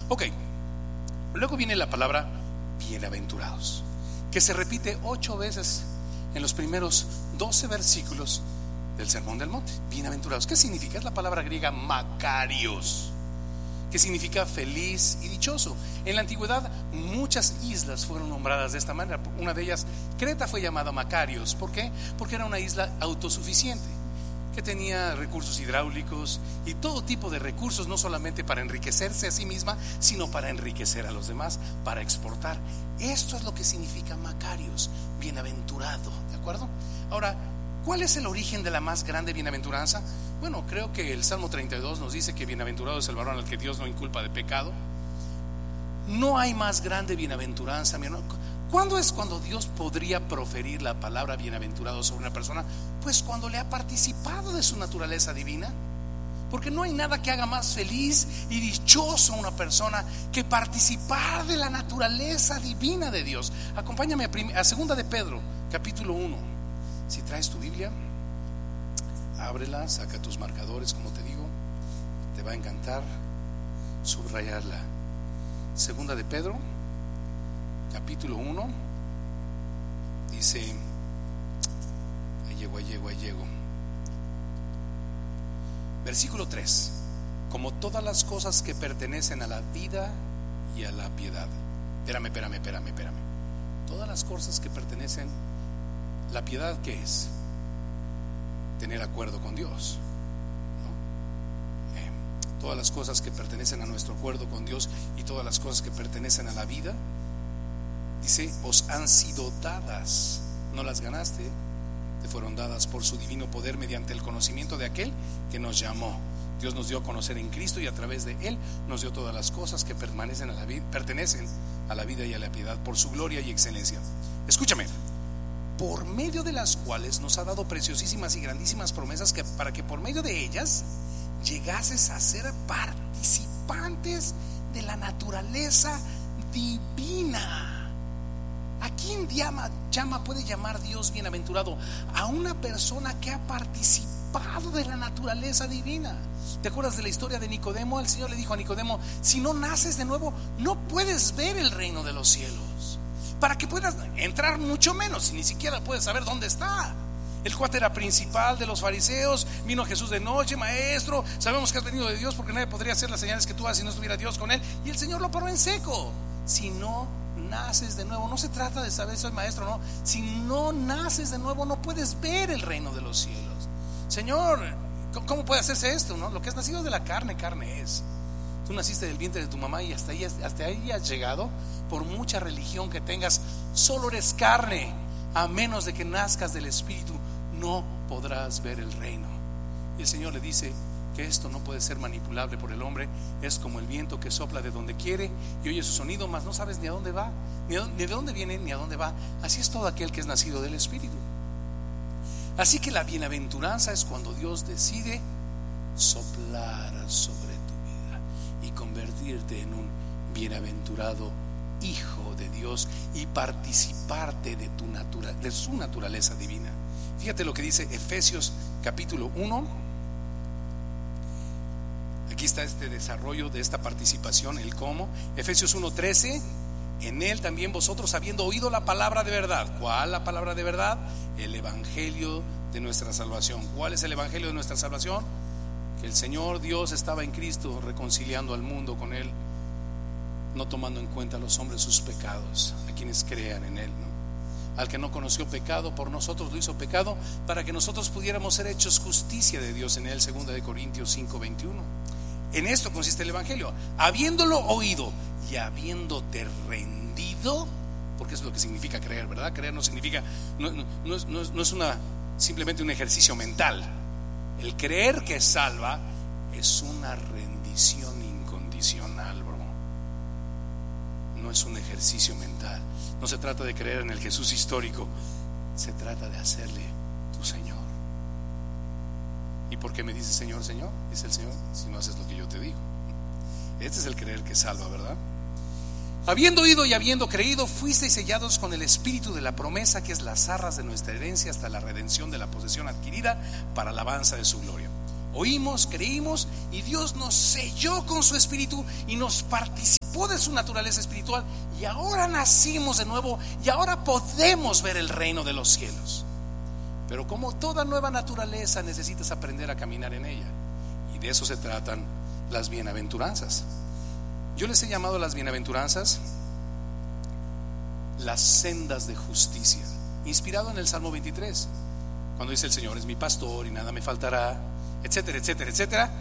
Ok, luego viene la palabra bienaventurados, que se repite 8 veces en los primeros 12 versículos del Sermón del Monte. Bienaventurados, ¿qué significa? Es la palabra griega makarios, que significa feliz y dichoso. En la antigüedad muchas islas fueron nombradas de esta manera. Una de ellas, Creta, fue llamada Makarios. ¿Por qué? Porque era una isla autosuficiente, que tenía recursos hidráulicos y todo tipo de recursos, no solamente para enriquecerse a sí misma, sino para enriquecer a los demás, para exportar. Esto es lo que significa Makarios, bienaventurado, ¿de acuerdo? Ahora, ¿cuál es el origen de la más grande bienaventuranza? Bueno, creo que el Salmo 32 nos dice que bienaventurado es el varón al que Dios no inculpa de pecado. No hay más grande bienaventuranza, mi hermano. ¿Cuándo es cuando Dios podría proferir la palabra bienaventurado sobre una persona? Pues cuando le ha participado de su naturaleza divina. Porque no hay nada que haga más feliz y dichoso a una persona que participar de la naturaleza divina de Dios. Acompáñame a 2 de Pedro, capítulo 1. Si traes tu Biblia, ábrela, saca tus marcadores, como te digo, te va a encantar subrayarla. 2 de Pedro, capítulo 1, dice, ahí llego. Versículo 3: como todas las cosas que pertenecen a la vida y a la piedad. Espérame. Todas las cosas que pertenecen. La piedad, ¿qué es? Tener acuerdo con Dios, ¿no? Todas las cosas que pertenecen a nuestro acuerdo con Dios y todas las cosas que pertenecen a la vida, dice, os han sido dadas. No las ganaste, te fueron dadas por su divino poder mediante el conocimiento de aquel que nos llamó. Dios nos dio a conocer en Cristo y a través de Él nos dio todas las cosas que pertenecen a la vida y a la piedad por su gloria y excelencia. Escúchame, por medio de las cuales nos ha dado preciosísimas y grandísimas promesas, que para que por medio de ellas llegases a ser participantes de la naturaleza divina. ¿A quién puede llamar Dios bienaventurado? A una persona que ha participado de la naturaleza divina. ¿Te acuerdas de la historia de Nicodemo? El Señor le dijo a Nicodemo, si no naces de nuevo, no puedes ver el reino de los cielos. Para que puedas entrar, mucho menos, si ni siquiera puedes saber dónde está. El cuate era principal de los fariseos. Vino Jesús de noche, maestro, sabemos que has venido de Dios, porque nadie podría hacer las señales que tú haces si no estuviera Dios con él. Y el Señor lo paró en seco. Si no naces de nuevo, no se trata de saber soy maestro, no. Si no naces de nuevo, no puedes ver el reino de los cielos. Señor, ¿cómo puede hacerse esto, no? Lo que es nacido de la carne, carne es. Tú naciste del vientre de tu mamá y hasta ahí has llegado. Por mucha religión que tengas, solo eres carne. A menos de que nazcas del Espíritu, no podrás ver el reino. Y el Señor le dice que esto no puede ser manipulable por el hombre. Es como el viento que sopla de donde quiere y oye su sonido, mas no sabes ni a dónde va, ni de dónde viene, ni a dónde va. Así es todo aquel que es nacido del Espíritu. Así que la bienaventuranza es cuando Dios decide soplar sobre tu vida y convertirte en un bienaventurado hijo de Dios y participarte de su naturaleza divina. Fíjate lo que dice Efesios capítulo 1. Aquí está este desarrollo de esta participación, el cómo. Efesios 1:13: en él también vosotros, habiendo oído la palabra de verdad. ¿Cuál la palabra de verdad? El evangelio de nuestra salvación. ¿Cuál es el evangelio de nuestra salvación? Que el Señor Dios estaba en Cristo reconciliando al mundo con él, no tomando en cuenta a los hombres sus pecados, a quienes crean en él, ¿no? Al que no conoció pecado, por nosotros lo hizo pecado, para que nosotros pudiéramos ser hechos justicia de Dios en él. 2 de Corintios 5:21. En esto consiste el evangelio, habiéndolo oído y habiéndote rendido, porque es lo que significa creer, ¿verdad? Creer no significa, no es simplemente un ejercicio mental. El creer que salva es una rendición incondicional, bro. No es un ejercicio mental. No se trata de creer en el Jesús histórico, se trata de hacerle tu Señor. ¿Y por qué me dices Señor, Señor? Dice el Señor, si no haces lo que yo te digo. Este es el creer que salva, ¿verdad? Habiendo oído y habiendo creído, fuisteis sellados con el espíritu de la promesa, que es las arras de nuestra herencia hasta la redención de la posesión adquirida para alabanza de su gloria. Oímos, creímos y Dios nos selló con su espíritu y nos participó participó de su naturaleza espiritual y ahora nacimos de nuevo y ahora podemos ver el reino de los cielos. Pero como toda nueva naturaleza, necesitas aprender a caminar en ella, y de eso se tratan las bienaventuranzas. Yo les he llamado las bienaventuranzas las sendas de justicia, inspirado en el Salmo 23, cuando dice: el Señor es mi pastor y nada me faltará, etcétera, etcétera, etcétera.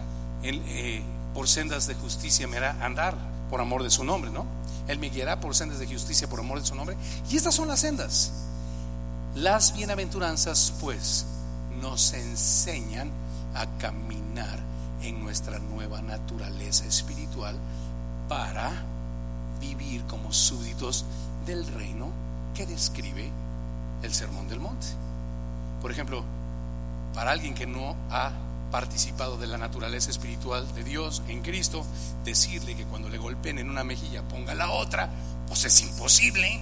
Por sendas de justicia me hará andar por amor de su nombre, ¿no? Él me guiará por sendas de justicia por amor de su nombre. Y estas son las sendas. Las bienaventuranzas, pues, nos enseñan a caminar en nuestra nueva naturaleza espiritual para vivir como súbditos del reino que describe el Sermón del Monte. Por ejemplo, para alguien que no ha participado de la naturaleza espiritual de Dios en Cristo, decirle que cuando le golpeen en una mejilla ponga la otra, pues es imposible.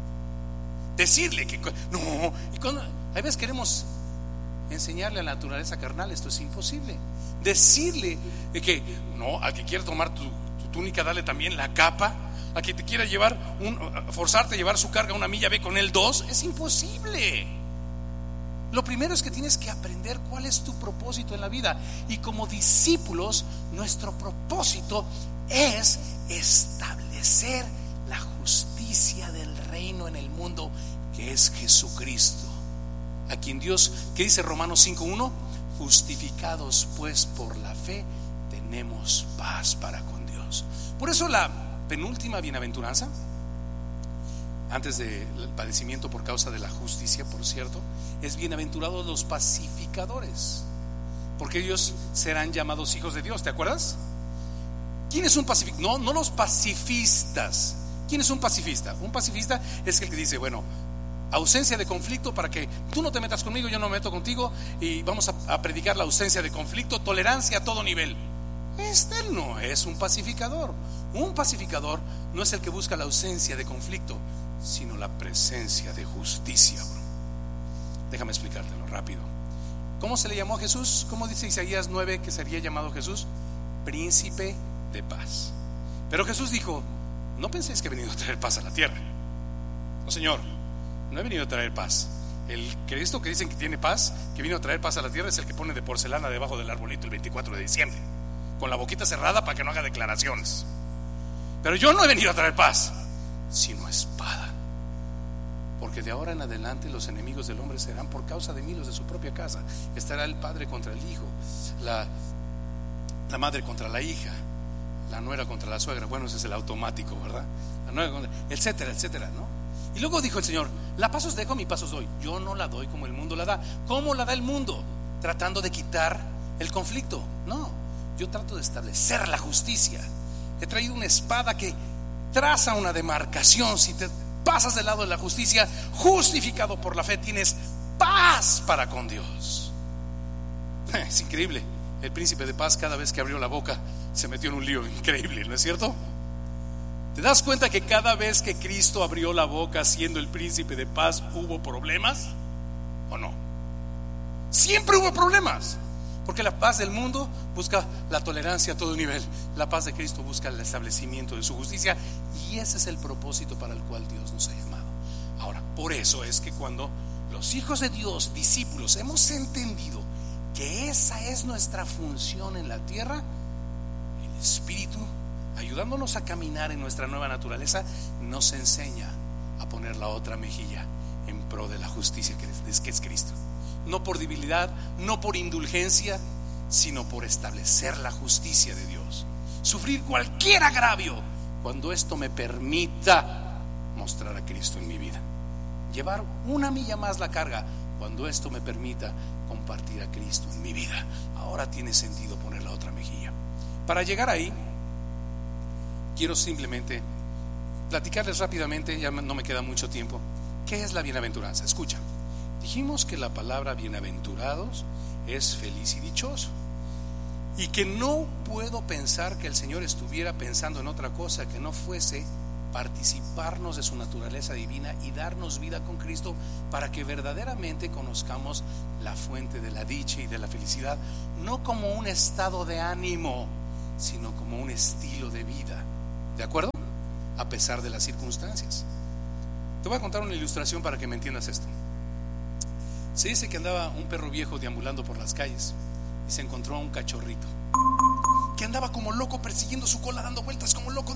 Decirle que no, y cuando a veces queremos enseñarle a la naturaleza carnal, esto es imposible. Decirle de que no, al que quiera tomar tu túnica, dale también la capa. A quien te quiera llevar forzarte a llevar su carga una milla, ve con él 2, es imposible. Lo primero es que tienes que aprender cuál es tu propósito en la vida. Y como discípulos, nuestro propósito es establecer la justicia del reino en el mundo, que es Jesucristo, a quien Dios, ¿qué dice Romanos 5:1? Justificados pues por la fe, tenemos paz para con Dios. Por eso la penúltima bienaventuranza, antes del padecimiento por causa de la justicia, por cierto, es: bienaventurados los pacificadores, porque ellos serán llamados hijos de Dios. ¿Te acuerdas? ¿Quién es un pacifista? No los pacifistas. ¿Quién es un pacifista? Un pacifista es el que dice: bueno, ausencia de conflicto para que tú no te metas conmigo, yo no me meto contigo, y vamos a predicar la ausencia de conflicto, tolerancia a todo nivel. Este no es un pacificador. Un pacificador no es el que busca la ausencia de conflicto, sino la presencia de justicia, bro. Déjame explicártelo rápido. ¿Cómo se le llamó a Jesús? ¿Cómo dice Isaías 9 que sería llamado Jesús? Príncipe de paz. Pero Jesús dijo: no penséis que he venido a traer paz a la tierra. No, Señor, no he venido a traer paz. El Cristo que dicen que tiene paz, que vino a traer paz a la tierra, es el que pone de porcelana debajo del arbolito el 24 de diciembre, con la boquita cerrada para que no haga declaraciones. Pero yo no he venido a traer paz, sino espada. Porque de ahora en adelante los enemigos del hombre serán por causa de mí los de su propia casa. Estará el padre contra el hijo, la madre contra la hija, la nuera contra la suegra. Bueno, ese es el automático, ¿verdad? La nuera contra, etcétera, etcétera, ¿no? Y luego dijo el Señor: la paz os dejo, mi paz os doy. Yo no la doy como el mundo la da. ¿Cómo la da el mundo? Tratando de quitar el conflicto. No, yo trato de establecer la justicia. He traído una espada que traza una demarcación. Si te pasas del lado de la justicia, justificado por la fe, tienes paz para con Dios. Es increíble. El príncipe de paz, cada vez que abrió la boca, se metió en un lío increíble, ¿no es cierto? ¿Te das cuenta que cada vez que Cristo abrió la boca siendo el príncipe de paz, hubo problemas? ¿O no? Siempre hubo problemas. Porque la paz del mundo busca la tolerancia a todo nivel. La paz de Cristo busca el establecimiento de su justicia. Y ese es el propósito para el cual Dios nos ha llamado. Ahora, por eso es que cuando los hijos de Dios, discípulos, hemos entendido que esa es nuestra función en la tierra, el Espíritu, ayudándonos a caminar en nuestra nueva naturaleza, nos enseña a poner la otra mejilla en pro de la justicia que es Cristo. No por debilidad, no por indulgencia, sino por establecer la justicia de Dios. Sufrir cualquier agravio cuando esto me permita mostrar a Cristo en mi vida. Llevar una milla más la carga cuando esto me permita compartir a Cristo en mi vida. Ahora tiene sentido poner la otra mejilla. Para llegar ahí, quiero simplemente platicarles rápidamente, ya no me queda mucho tiempo, ¿qué es la bienaventuranza? Escucha. Dijimos que la palabra bienaventurados es feliz y dichoso, y que no puedo pensar que el Señor estuviera pensando en otra cosa que no fuese participarnos de su naturaleza divina y darnos vida con Cristo para que verdaderamente conozcamos la fuente de la dicha y de la felicidad, no como un estado de ánimo, sino como un estilo de vida. ¿De acuerdo? A pesar de las circunstancias. Te voy a contar una ilustración para que me entiendas esto. Se dice que andaba un perro viejo deambulando por las calles y se encontró a un cachorrito que andaba como loco persiguiendo su cola, dando vueltas como loco,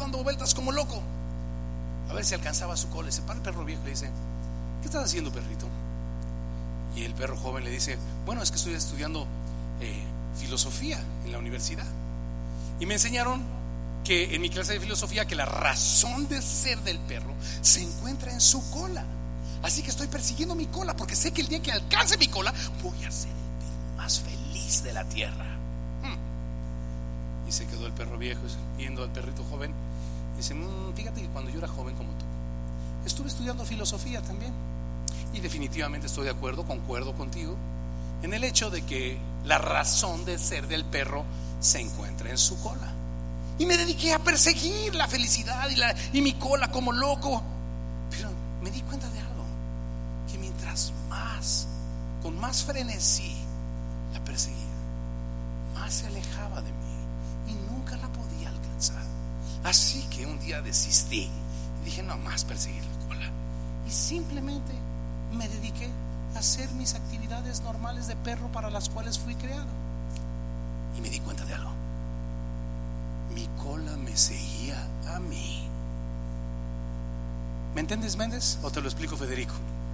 a ver si alcanzaba su cola. Se para el perro viejo y le dice: ¿qué estás haciendo, perrito? Y el perro joven le dice: bueno, es que estoy estudiando filosofía en la universidad, y me enseñaron que en mi clase de filosofía que la razón de ser del perro se encuentra en su cola. Así que estoy persiguiendo mi cola, porque sé que el día que alcance mi cola voy a ser el perro más feliz de la tierra. Y se quedó el perro viejo viendo al perrito joven y dice: fíjate que cuando yo era joven como tú, estuve estudiando filosofía también, y definitivamente estoy de acuerdo, concuerdo contigo en el hecho de que la razón de ser del perro se encuentra en su cola. Y me dediqué a perseguir la felicidad y mi cola como loco. Pero me di cuenta de algo, que mientras más, con más frenesí la perseguía, más se alejaba de mí y nunca la podía alcanzar. Así que un día desistí y dije: no más perseguir la cola. Y simplemente me dediqué a hacer mis actividades normales de perro para las cuales fui creado. Y me di cuenta de algo: mi cola me seguía a mí. ¿Me entiendes, Méndez? ¿O te lo explico, Federico?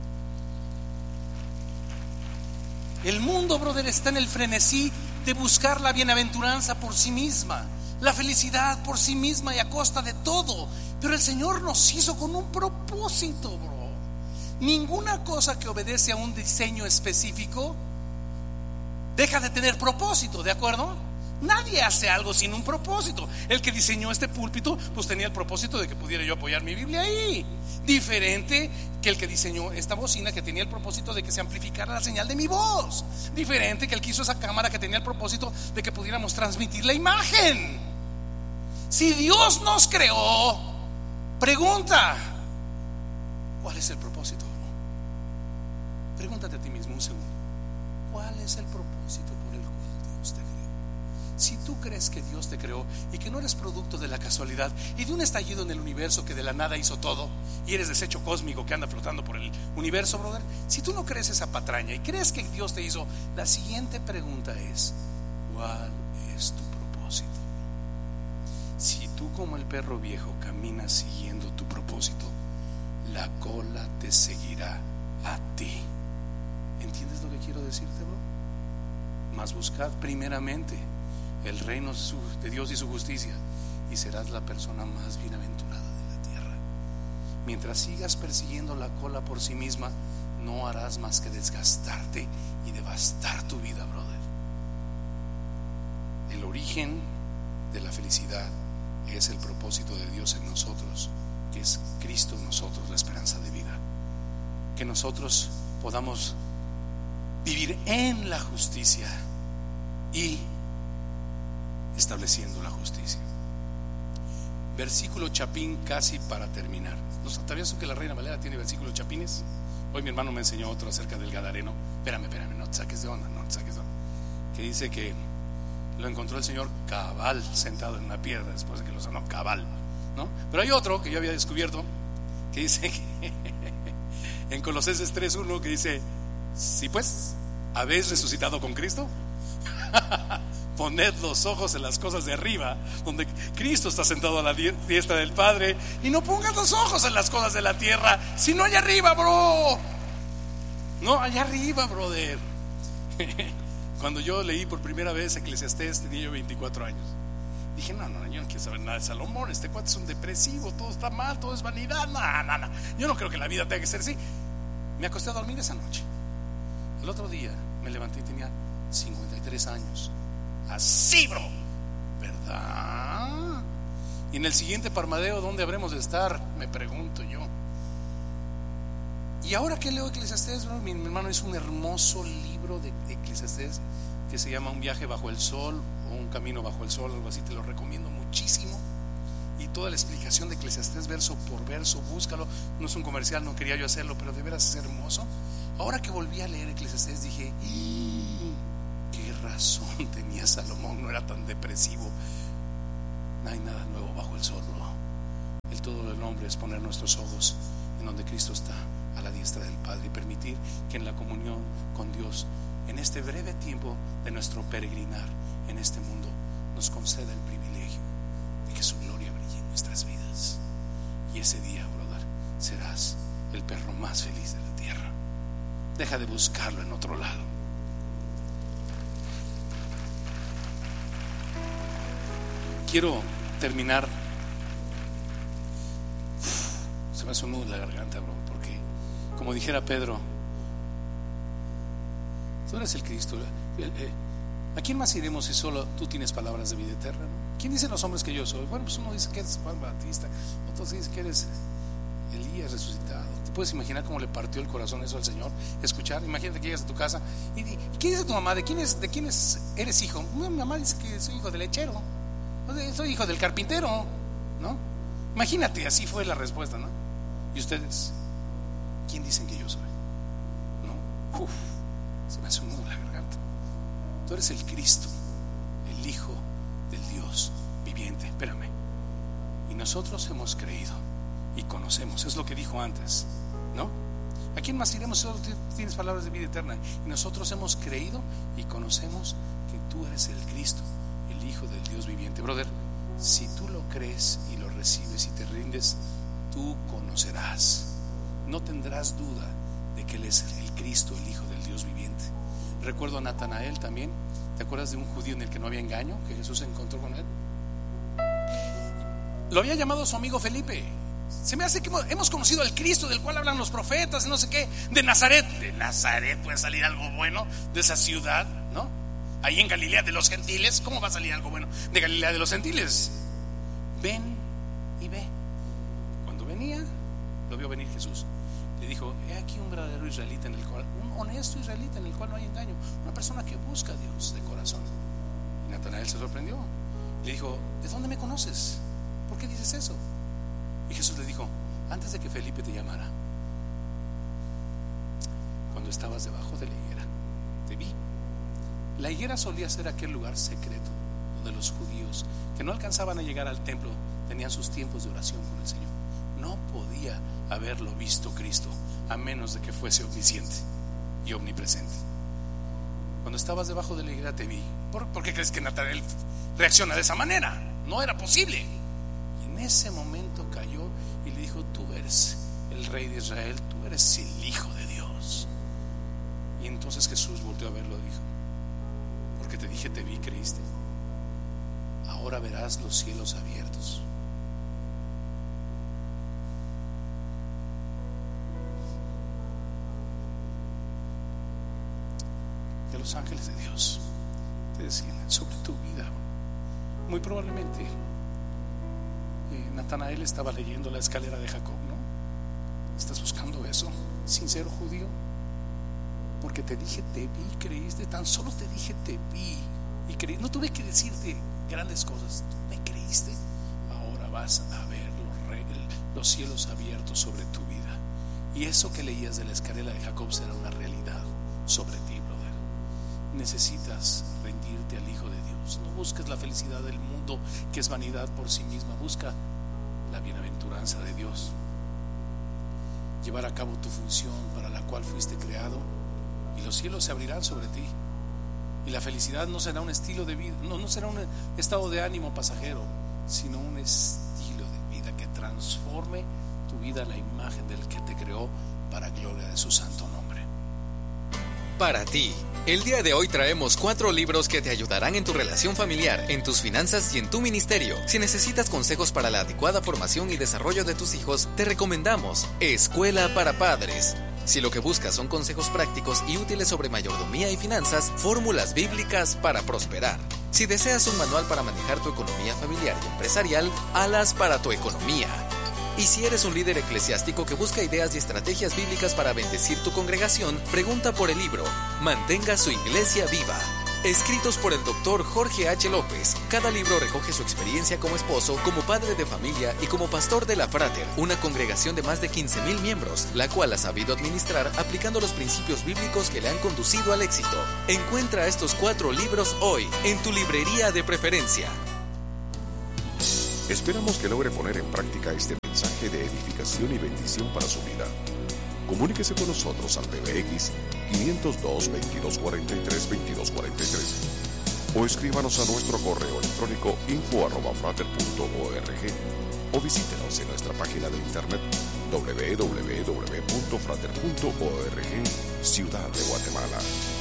El mundo, brother, está en el frenesí de buscar la bienaventuranza por sí misma, la felicidad por sí misma y a costa de todo. Pero el Señor nos hizo con un propósito, bro. Ninguna cosa que obedece a un diseño específico deja de tener propósito, ¿de acuerdo? Nadie hace algo sin un propósito. El que diseñó este púlpito pues tenía el propósito de que pudiera yo apoyar mi Biblia ahí. Diferente que el que diseñó esta bocina, que tenía el propósito de que se amplificara la señal de mi voz. Diferente que el que hizo esa cámara, que tenía el propósito de que pudiéramos transmitir la imagen. Si Dios nos creó, pregunta: ¿cuál es el propósito? Pregúntate a ti mismo un segundo: ¿cuál es el propósito por el cual Dios te creó? Si tú crees que Dios te creó y que no eres producto de la casualidad y de un estallido en el universo que de la nada hizo todo, y eres desecho cósmico que anda flotando por el universo, brother, si tú no crees esa patraña y crees que Dios te hizo, la siguiente pregunta es: ¿cuál es tu propósito? Si tú, como el perro viejo, caminas siguiendo tu propósito, la cola te seguirá a ti. ¿Entiendes lo que quiero decirte, bro? Mas buscad primeramente el reino de Dios y su justicia, y serás la persona más bienaventurada de la tierra. Mientras sigas persiguiendo la cola por sí misma, no harás más que desgastarte y devastar tu vida, brother. El origen de la felicidad es el propósito de Dios en nosotros, que es Cristo en nosotros, la esperanza de vida. Que nosotros podamos vivir en la justicia y estableciendo la justicia. Versículo chapín casi para terminar. ¿No sabías tú que la Reina Valera tiene versículos chapines? Hoy mi hermano me enseñó otro acerca del Gadareno. Espérame, no te saques de onda, que dice que lo encontró el Señor cabal sentado en una piedra después de que lo sanó, cabal, ¿no? Pero hay otro que yo había descubierto que dice que en Colosenses 3:1, que dice: si pues habéis resucitado con Cristo, poned los ojos en las cosas de arriba, donde Cristo está sentado a la diestra del Padre, y no pongas los ojos en las cosas de la tierra, sino allá arriba, bro. No, allá arriba, brother. Cuando yo leí por primera vez Eclesiastés, tenía yo 24 años. Dije: no, yo no quiero saber nada de Salomón. Este cuate es un depresivo, todo está mal, todo es vanidad. No. Yo no creo que la vida tenga que ser así. Me acosté a dormir esa noche. El otro día me levanté y tenía 53 años. Así, bro, ¿verdad? Y en el siguiente parmadeo, ¿dónde habremos de estar? Me pregunto yo. Y ahora que leo Eclesiastés, bro, mi hermano hizo un hermoso libro de Eclesiastés que se llama Un viaje bajo el sol, o Un camino bajo el sol, algo así. Te lo recomiendo muchísimo. Y toda la explicación de Eclesiastés verso por verso, búscalo. No es un comercial, no quería yo hacerlo, pero de veras es hermoso. Ahora que volví a leer Eclesiastés dije: qué razón tenía Salomón, no era tan depresivo. No hay nada nuevo bajo el sol, bro. hombre es poner nuestros ojos en donde Cristo está, a la diestra del Padre, y permitir que en la comunión con Dios, en este breve tiempo de nuestro peregrinar en este mundo, nos conceda el privilegio de que su gloria brille en nuestras vidas. Y ese día, brother, serás el perro más feliz de la tierra. Deja de buscarlo en otro lado. Quiero terminar. Se me hace un nudo en la garganta, bro, porque como dijera Pedro, tú eres el Cristo. ¿A quién más iremos si solo tú tienes palabras de vida eterna? ¿Quién dicen los hombres que yo soy? Bueno, pues uno dice que eres Juan Bautista, otros dicen que eres Elías resucitado. ¿Te puedes imaginar cómo le partió el corazón eso al Señor? Escuchar, imagínate que llegas a tu casa y ¿qué dice tu mamá? ¿De quién eres hijo? Mi mamá dice que soy hijo del lechero, soy hijo del carpintero, ¿no? Imagínate, así fue la respuesta, ¿no? ¿Y ustedes? ¿Quién dicen que yo soy? ¿No? Se me hace un nudo en la garganta. Tú eres el Cristo, el Hijo del Dios viviente. Espérame. Y nosotros hemos creído y conocemos, es lo que dijo antes, ¿no? ¿A quién más iremos si solo tienes palabras de vida eterna? Y nosotros hemos creído y conocemos que tú eres el Cristo, el Hijo del Dios viviente. Brother, si tú lo crees y lo recibes y te rindes, tú conocerás, no tendrás duda de que Él es el Cristo, el Hijo del Dios viviente. Recuerdo a Natanael también. ¿Te acuerdas de un judío en el que no había engaño? Que Jesús se encontró con él. Lo había llamado su amigo Felipe. Se me hace que hemos conocido al Cristo del cual hablan los profetas, no sé qué, de Nazaret. De Nazaret puede salir algo bueno, de esa ciudad, ¿no? Ahí en Galilea de los gentiles, ¿cómo va a salir algo bueno de Galilea de los gentiles? Ven y ve. Cuando venía, lo vio venir Jesús. Le dijo: he aquí un verdadero israelita en el cual, un honesto israelita en el cual no hay engaño, una persona que busca a Dios de corazón. Y Natanael se sorprendió. Le dijo: ¿de dónde me conoces? ¿Por qué dices eso? Y Jesús le dijo: antes de que Felipe te llamara, cuando estabas debajo de la higuera, te vi. La higuera solía ser aquel lugar secreto donde los judíos que no alcanzaban a llegar al templo tenían sus tiempos de oración con el Señor. No podía haberlo visto Cristo a menos de que fuese omnisciente y omnipresente. Cuando estabas debajo de la higuera te vi. ¿Por qué crees que Natanael reacciona de esa manera? No era posible. Y en ese momento cayó y le dijo: tú eres el Rey de Israel, tú eres el Hijo de Dios. Y entonces Jesús volteó a verlo y dijo: porque te dije, te vi, creíste. Ahora verás los cielos abiertos. Que los ángeles de Dios te desciendan sobre tu vida. Muy probablemente Natanael estaba leyendo la escalera de Jacob, ¿no? ¿Estás buscando eso, sincero judío? Porque te dije, te vi, creíste. Tan solo te dije, te vi y creí. No tuve que decirte grandes cosas, tú me creíste. Ahora vas a ver los cielos abiertos sobre tu vida. Y eso que leías de la escalera de Jacob será una realidad sobre ti, brother. Necesitas rendirte al Hijo de Dios. No busques la felicidad del mundo, que es vanidad por sí misma. Busca la bienaventuranza de Dios. Llevar a cabo tu función para la cual fuiste creado, y los cielos se abrirán sobre ti. Y la felicidad no será un estilo de vida, no será un estado de ánimo pasajero, sino un estilo de vida que transforme tu vida a la imagen del que te creó, para gloria de su santo nombre. Para ti, el día de hoy traemos 4 libros que te ayudarán en tu relación familiar, en tus finanzas y en tu ministerio. Si necesitas consejos para la adecuada formación y desarrollo de tus hijos, te recomendamos Escuela para Padres. Si lo que buscas son consejos prácticos y útiles sobre mayordomía y finanzas, fórmulas bíblicas para prosperar. Si deseas un manual para manejar tu economía familiar y empresarial, Alas para tu economía. Y si eres un líder eclesiástico que busca ideas y estrategias bíblicas para bendecir tu congregación, pregunta por el libro Mantenga su iglesia viva. Escritos por el Dr. Jorge H. López, cada libro recoge su experiencia como esposo, como padre de familia y como pastor de la Frater, una congregación de más de 15,000 miembros, la cual ha sabido administrar aplicando los principios bíblicos que le han conducido al éxito. Encuentra estos 4 libros hoy en tu librería de preferencia. Esperamos que logre poner en práctica este mensaje de edificación y bendición para su vida. Comuníquese con nosotros al PBX 502-2243-2243 o escríbanos a nuestro correo electrónico info@frater.org o visítenos en nuestra página de internet www.frater.org, Ciudad de Guatemala.